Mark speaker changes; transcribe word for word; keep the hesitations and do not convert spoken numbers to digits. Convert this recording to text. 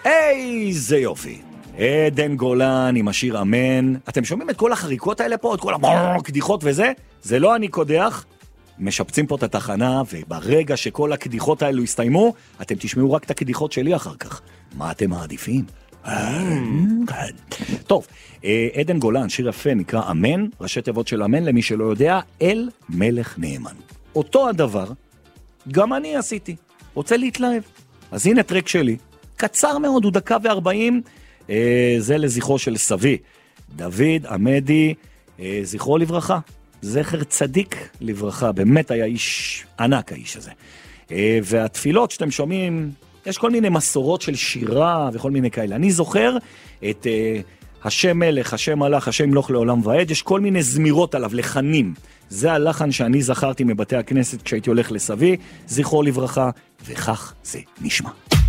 Speaker 1: איזה יופי. עדן גולן עם השיר אמן. אתם שומעים את כל החריקות האלה פה, את כל הקדיחות וזה? זה לא אני קודח. משפצים פה את התחנה, וברגע שכל הקדיחות האלו יסתיימו, אתם תשמעו רק את הקדיחות שלי אחר כך. מה אתם מעדיפים? טוב, עדן גולן, שיר יפה, נקרא אמן, ראשי תיבות של אמן, למי שלא יודע, אל מלך נאמן. אותו הדבר, גם אני עשיתי. רוצה להתלהב. אז הנה טרק שלי. קצר מאוד, הוא דקה וארבעים, זה לזכרו של סבי. דוד עמדי, זכרו לברכה. זכר צדיק לברכה, באמת היה איש ענק האיש הזה. והתפילות שאתם שומעים, יש כל מיני מסורות של שירה וכל מיני כאלה. אני זוכר את השם מלך, השם מלך, השם מלוך לעולם ועד, יש כל מיני זמירות עליו, לחנים. זה הלחן שאני זכרתי מבתי הכנסת כשהייתי הולך לסבי, זכרו לברכה, וכך זה נשמע.